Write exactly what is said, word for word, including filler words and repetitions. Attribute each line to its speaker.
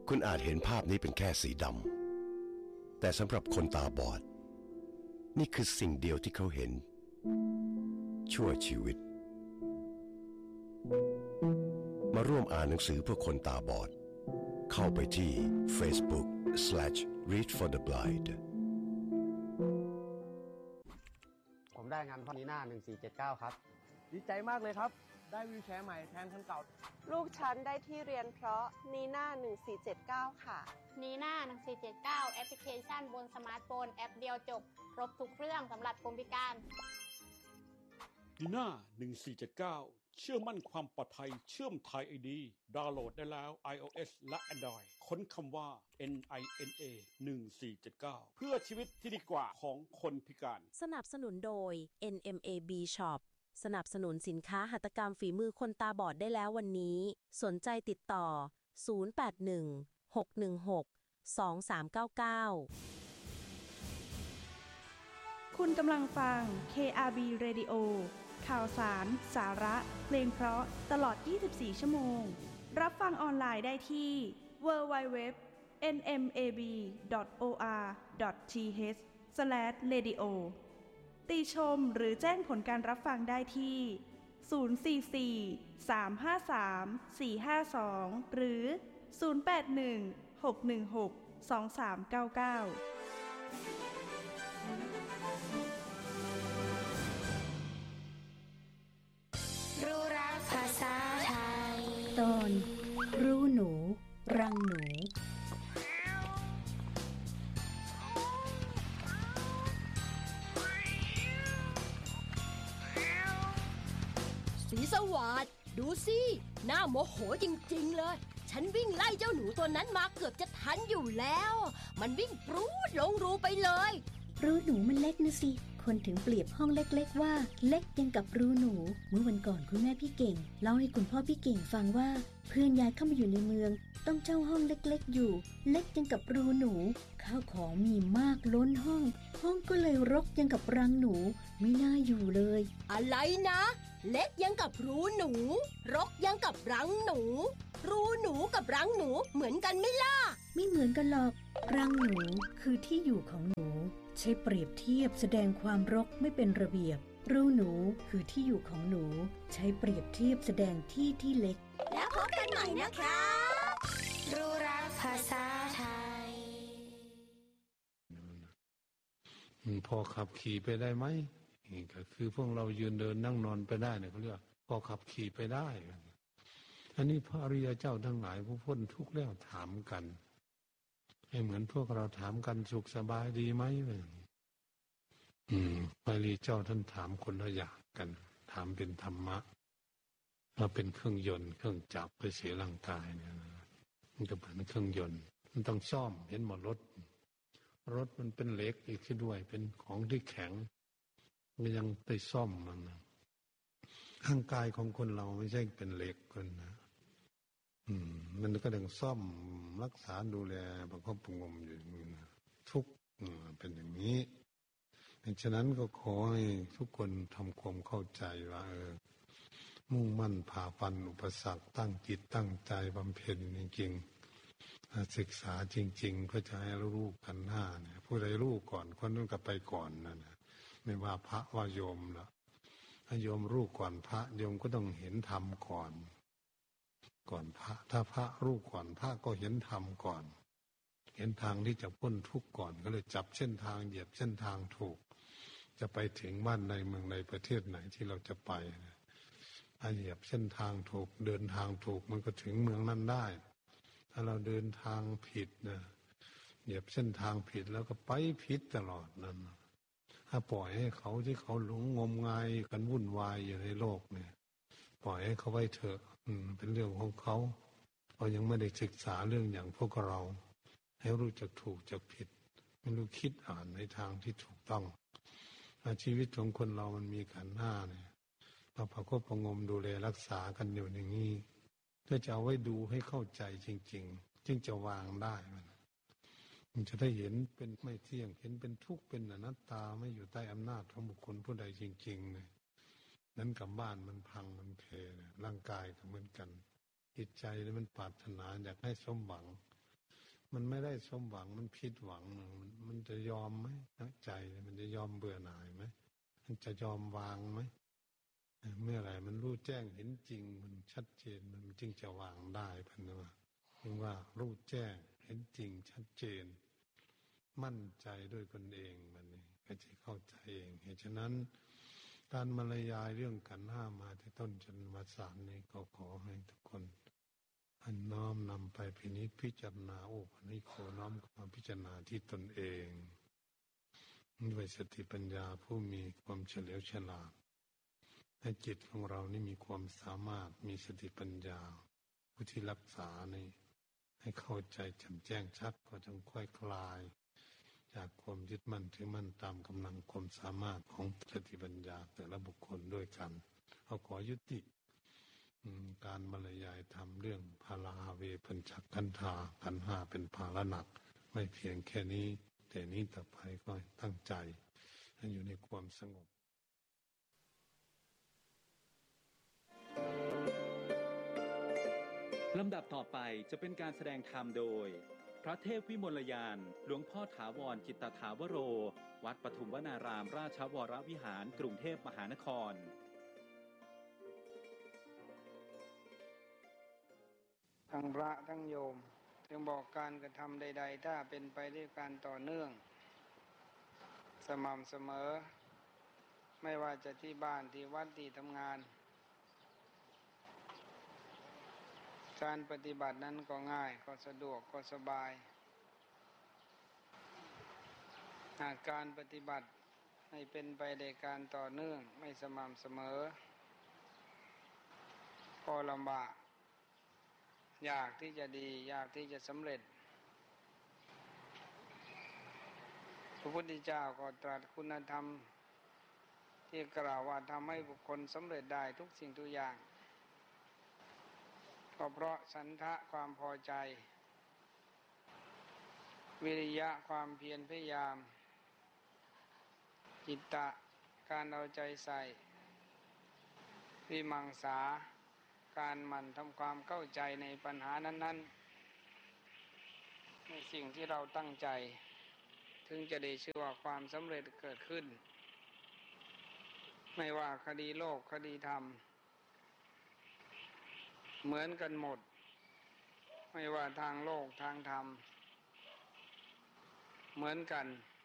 Speaker 1: คุณอาจเห็นภาพนี้เป็นแค่สีดำแต่สำหรับคนตาบอดนี่คือสิ่งเดียวที่เขาเห็นชั่วชีวิตมาร่วมอ่านหนังสือเพื่อคนตาบอดเข้าไปที่ Facebook slash read for the blind
Speaker 2: ผมได้งานพอนีน่าหนึ่งสี่เจ็ดเก้าครับ
Speaker 3: ดีใจมากเลยครับได้วีลแชร์ใหม่แทนคันเก่า
Speaker 4: ลูกฉันได้ที่เรียนเพราะนีน่าหนึ่งสี่เจ็ดเก้าค่ะ
Speaker 5: นีน่าหนึ่งสี่เจ็ดเก้าแอปพลิเคชันบนสมาร์ทโฟนแอปเดียวจบครบทุกเรื่องสำหรับคนพิการ
Speaker 6: นีน่าหนึ่งสี่เจ็ดเก้าเชื่อมั่นความปลอดภัยเชื่อมไทย ไอ ดี ดาวน์โหลดได้แล้ว iOS และ Android ค้นคำว่า เอ็น ไอ เอ็น เอ หนึ่งสี่เจ็ดเก้า เพื่อชีวิตที่ดีกว่าของคนพิการ
Speaker 7: สนับสนุนโดย เอ็น เอ็ม เอ บี Shop สนับสนุนสินค้าหัตถกรรมฝีมือคนตาบอดได้แล้ววันนี้สนใจติดต่อศูนย์ แปด หนึ่ง หก หนึ่ง หก สอง สาม เก้า เก้า
Speaker 8: คุณกำลังฟัง เค อาร์ บี Radio ข่าวสาร สาระเพลงเพราะตลอดยี่สิบสี่ชั่วโมงรับฟังออนไลน์ได้ที่ ดับเบิลยู ดับเบิลยู ดับเบิลยู ดอท เอ็น เอ็ม เอ บี ดอท โอ อาร์ ดอท ที เอช สแลช เรดิโอ ติชมหรือแจ้งผลการรับฟังได้ที่ ศูนย์ สี่ สี่ สาม ห้า สาม สี่ ห้า สอง หรือ ศูนย์ แปด หนึ่ง หก หนึ่ง หก สอง สาม เก้า เก้า
Speaker 9: รู้รักภาษาไทย
Speaker 10: ตอนรู้หนูรังหนู
Speaker 11: สีสวัสดิ์ดูสิหน้าโมโหจริงๆเลยฉันวิ่งไล่เจ้าหนูตัวนั้นมาเกือบจะทันอยู่แล้วมันวิ่งปรูดลงรูไปเลย
Speaker 10: รูหนูมันเล็กนะสิคนถึงเปรียบห้องเล็กๆว่าเล็กยังกับรูหนูเมื่อวันก่อนคุณแม่พี่เก่งเล่าให้คุณพ่อพี่เก่งฟังว่าเพื่อนย้ายเข้ามาอยู่ในเมืองต้องเช่าห้องเล็กๆอยู่เล็กยังกับรูหนูข้าวของมีมากล้นห้องห้องก็เลยรกยังกับรังหนูไม่น่าอยู่เลย
Speaker 11: อะไรนะเล็กยังกับรูหนูรกยังกับรังหนูรูหนูกับรังหนูเหมือนกันไหมล่ะ
Speaker 10: ไม่เหมือนกันหรอกรังหนูคือที่อยู่ของหนูใช้เปรียบเทียบแสดงความรกไม่เป็นระเบียบรูหนูคือที่อยู่ของหนูใช้เปรียบเทียบแสดงที่ที่เล็ก
Speaker 9: แล้วพบกันใหม่นะคะรู้รักภาษาไทย
Speaker 12: พอขับขี่ไปได้ไหมนี่ก็คือพวกเรายืนเดินนั่งนอนไปได้เนี่ยเขาเรียกพอขับขี่ไปได้อันนี้พระอริยเจ้าทั้งหลายผู้พ้นทุกข์แล้วถามกันให้เหมือนพวกเราถามกันสุขสบายดีไหมอืมพระอริยเจ้าท่านถามคนละอย่างกันถามเป็นธรรมะมาเป็นเครื่องยนต์เครื่องจับไปเสียร่างกายเนี่ยมันก็เหมือนเครื่องยนต์มันต้องซ่อมเห็นหมดรถรถมันเป็นเหล็กอีกด้วยเป็นของที่แข็งมันยังไปซ่อมมันร่างกายของคนเราไม่ใช่เป็นเหล็กคนนะอืมมันก็ต้องซ่อมรักษาดูแลประคบประงมอยู่นะทุกเป็นอย่างนี้ดังฉะนั้นก็ขอให้ทุกคนทำความเข้าใจว่าเออมุ่งมั่นผ่าฟันอุปสรรคตั้งจิตตั้งใจบำเพ็ญจริงๆศึกษาจริงๆก็จะให้รู้กันหน้าเนี่ยผู้ใดรู้ก่อนคนนั้นก็ไปก่อนนั่นนะไม่ว่าพระว่าโยมละถ้าโยมรู้ก่อนพระโยมก็ต้องเห็นธรรมก่อนก่อนพระถ้าพระรู้ก่อนพระก็เห็นธรรมก่อนเห็นทางที่จะพ้นทุกข์ก่อนก็เลยจับเส้นทางเหยียบเส้นทางถูกจะไปถึงบ้านในเมืองในประเทศไหนที่เราจะไปถ้าเหยียบเส้นทางถูกเดินทางถูกมันก็ถึงเมืองนั้นได้ถ้าเราเดินทางผิดนะเหยียบเส้นทางผิดแล้วก็ไปผิดตลอดนั่นถ้าปล่อยให้เขาที่เขาหลงงมงายกันวุ่นวายอยู่ในโลกเนี่ยปล่อยให้เขาไว้เถอะอืมเป็นเรื่องของเขาเขายังไม่ได้ศึกษาเรื่องอย่างพวกเราให้รู้จักถูกจักผิดไม่รู้คิดอ่านในทางที่ถูกต้องชีวิตของคนเรามันมีขันธ์ห้าเนี่ยเราประคบประงมดูแลรักษากันอยู่อย่างนี้เพื่อจะเอาไว้ดูให้เข้าใจจริงๆจึงจะวางได้มันมันจะได้เห็นเป็นไม่เที่ยงเห็นเป็นทุกข์เป็นอนัตตาไม่อยู่ใต้อำนาจของบุคคลผู้ใดจริงๆเลยนั้นกับบ้านมันพังมันเพร่างกายก็เหมือนกันจิตใจมันปรารถนาอยากให้สมหวังมันไม่ได้สมหวังมันผิดหวังมันมันจะยอมไหมนักใจมันจะยอมเบื่อหน่ายไหมมันจะยอมวางไหมเมื่อไหร่มันรู้แจ้งเห็นจริงมันชัดเจนมันจึงจะวางได้พันว่าจึงว่ารู้แจ้งเห็นจริงชัดเจนมั่นใจด้วยตนเองมันนี่ก็จะเข้าใจเองเหตุฉะนั้นการบรรยายเรื่องขันธ์ห้ามาที่ต้นจนวสานนี้ก็ขอให้ทุกคนอันน้อมนำไปพินิจพิจารณาโอ้พันนี้ขอน้อมความพิจารณาที่ตนเองด้วยสติปัญญาผู้มีความเฉลียวฉลาดให้จิตของเรานี่มีความสามารถมีสติปัญญาผู้ที่รักษานี่ให้เข้าใจแจ่มแจ้งชัดก็จงค่อยคลายจากความยึดมั่นถือมั่นตามกำลังความสามารถของสติปัญญาแต่ละบุคคลด้วยกันเอาขอยุติการบรรยายธรรมเรื่องพาราเวปัญจขันธาขันธ์ห้าเป็นภาระหนักไม่เพียงแค่นี้แต่นี้ต่อไปก็ตั้งใจให้อยู่ในความสงบ
Speaker 13: ลำดับต่อไปจะเป็นการแสดงธรรมโดยพระเทพวิมลยานหลวงพ่อถาวรจิตตถาวโรวัดปทุมวนารามราชวรวิหารกรุงเทพมหานคร
Speaker 14: ทั้งพระทั้งโยมจึงบอกการกระทำใดๆถ้าเป็นไปด้วยการต่อเนื่องสม่ำเสมอไม่ว่าจะที่บ้านที่วัดที่ทำงานการปฏิบัตินั้นก็ง่ายก็สะดวกก็สบายหากการปฏิบัติให้เป็นไปในการต่อเนื่องไม่สม่ำเสมอก็ลำบากยากที่จะดียากที่จะสำเร็จพระพุทธเจ้าก็ตรัสคุณธรรมที่กล่าวว่าทำให้บุคคลสำเร็จได้ทุกสิ่งทุกอย่างก็เพราะฉันทะความพอใจวิริยะความเพียรพยายามจิตตะการเอาใจใส่วิมังสาการหมั่นทำความเข้าใจในปัญหานั้นๆในสิ่งที่เราตั้งใจถึงจะได้ชื่อว่าความสำเร็จเกิดขึ้นไม่ว่าคดีโลกคดีธรรมเหมือนกันหมดไม่ว่าทางโลกทางธรรมเหมือนกัน